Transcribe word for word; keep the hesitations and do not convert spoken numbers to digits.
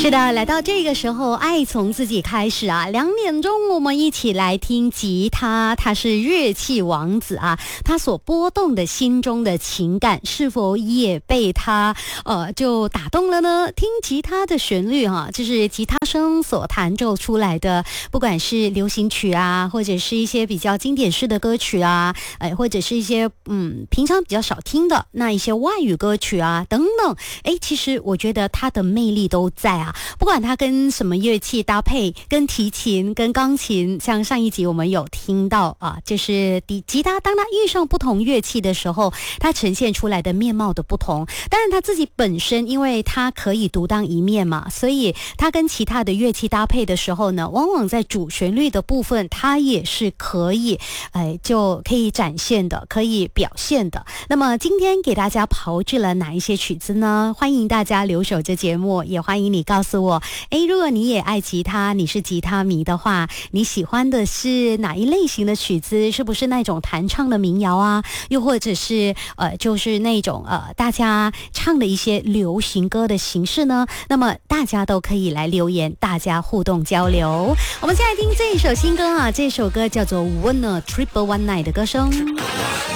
是的，来到这个时候，爱从自己开始啊。两点钟，我们一起来听吉他，他是乐器王子啊，他所波动的心中的情感，是否也被他呃就打动了呢？听吉他的旋律哈、啊，就是吉他声所弹奏出来的，不管是流行曲啊，或者是一些比较经典式的歌曲啊，哎，或者是一些嗯平常比较少听的那一些外语歌曲啊等等，哎，其实我觉得他的魅力都在啊。不管它跟什么乐器搭配，跟提琴、跟钢琴，像上一集我们有听到啊，就是吉他当它遇上不同乐器的时候，它呈现出来的面貌的不同。当然它自己本身，因为它可以独当一面嘛，所以它跟其他的乐器搭配的时候呢，往往在主旋律的部分，它也是可以，哎，就可以展现的，可以表现的。那么今天给大家炮制了哪一些曲子呢？欢迎大家留守这节目，也欢迎你告诉我，诶，如果你也爱吉他，你是吉他迷的话，你喜欢的是哪一类型的曲子？是不是那种弹唱的民谣啊？又或者是呃，就是那种呃，大家唱的一些流行歌的形式呢？那么大家都可以来留言，大家互动交流。我们现在听这一首新歌啊，这首歌叫做《Wanna Triple One Night》的歌声。